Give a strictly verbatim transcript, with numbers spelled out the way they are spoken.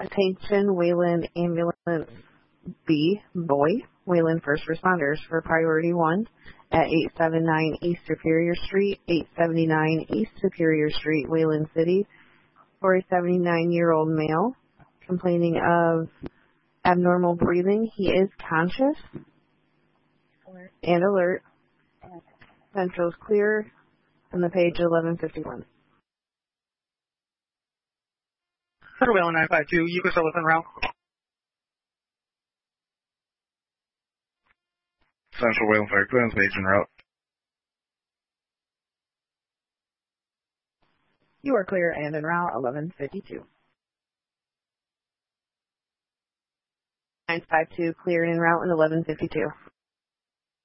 Attention Wayland Ambulance B, Boy, Wayland First Responders for Priority one at eight seventy-nine East Superior Street, eight seventy-nine East Superior Street, Wayland City, for a seventy-nine-year-old male complaining of abnormal breathing. He is conscious alert. and alert. Central's clear on the page eleven fifty-one. Central Wayland nine five two, Yucca Sullivan route. Central Wayland Fire Clearance page en route. You are clear and en route, eleven fifty-two. nine five two, clear and en route, and eleven fifty-two.